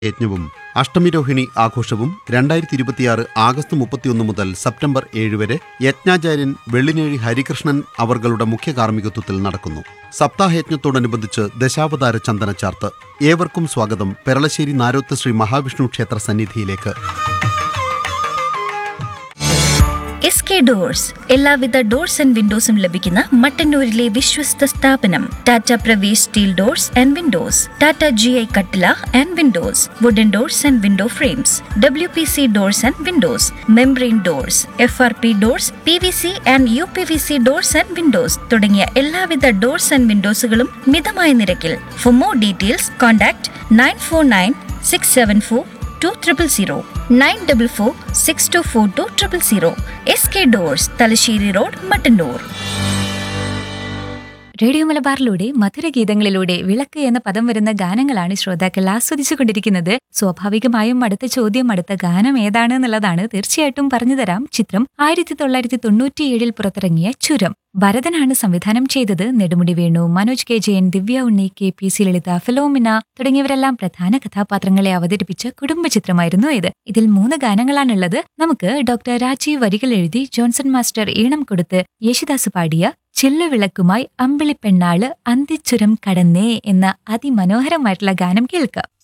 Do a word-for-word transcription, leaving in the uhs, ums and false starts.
യജ്ഞവും അഷ്ടമിരോഹിണി ആഘോഷവും രണ്ടായിരത്തി ഇരുപത്തിയാറ് ആഗസ്റ്റ് മുപ്പത്തിയൊന്ന് മുതൽ സെപ്റ്റംബർ ഏഴ് വരെ യജ്ഞാചാര്യൻ വെള്ളിനേഴി ഹരികൃഷ്ണൻ അവർകളുടെ മുഖ്യ കാർമ്മികത്വത്തിൽ നടക്കുന്നു. സപ്താഹയജ്ഞത്തോടനുബന്ധിച്ച് ദശാവതാര ചന്ദനച്ചാർത്ത്. ഏവർക്കും സ്വാഗതം പെരളശ്ശേരി നാരോത്ത് ശ്രീ മഹാവിഷ്ണു ക്ഷേത്ര സന്നിധിയിലേക്ക്. എസ് കെ ഡോഴ്സ് എല്ലാവിധ ഡോർസ് ആൻഡ് വിൻഡോസും ലഭിക്കുന്ന മട്ടന്നൂരിലെ വിശ്വസ്ത സ്ഥാപനം. Tata Pravesh steel doors and Windows, Tata G I കട്ടില and Windows, wooden doors and window frames, W P C doors and Windows, membrane doors, F R P doors, P V C and you P V C doors and Windows തുടങ്ങിയ എല്ലാവിധ doors and വിൻഡോസുകളും മിതമായ നിരക്കിൽ. For more details contact nine four nine six seven four two triple zero nine double four six to four two triple zero. S K doors, Thalassery road, Mattannur. Radio മലബാറിലൂടെ മധുരഗീതങ്ങളിലൂടെ വിളക്ക് എന്ന പദം വരുന്ന ഗാനങ്ങളാണ് ശ്രോതാക്കൾ ആസ്വദിച്ചു കൊണ്ടിരിക്കുന്നത്. സ്വാഭാവികമായും അടുത്ത ചോദ്യം, അടുത്ത ഗാനം ഏതാണ് എന്നുള്ളതാണ്. തീർച്ചയായിട്ടും പറഞ്ഞു തരാം. ചിത്രം ആയിരത്തി തൊള്ളായിരത്തി തൊണ്ണൂറ്റിയേഴിൽ പുറത്തിറങ്ങിയ ചുരം. ഭരതനാണ് സംവിധാനം ചെയ്തത്. Nedumudi Venu, Manoj K Jayan, Divya Unni, K P C ലളിത, ഫിലോമിന തുടങ്ങിയവരെല്ലാം പ്രധാന കഥാപാത്രങ്ങളെ അവതരിപ്പിച്ച കുടുംബ ചിത്രമായിരുന്നു ഇത്. ഇതിൽ മൂന്ന് ഗാനങ്ങളാണുള്ളത്. നമുക്ക് ഡോക്ടർ രാജീവ് വരികൾ എഴുതി ജോൺസൺ മാസ്റ്റർ ഈണം കൊടുത്ത് യേശുദാസ് പാടിയ ചില്ലുവിളക്കുമായി അമ്പിളിപ്പെണ്ണാള് അന്തിച്ചുരം കടന്നേ എന്ന അതിമനോഹരമായിട്ടുള്ള ഗാനം കേൾക്കാം.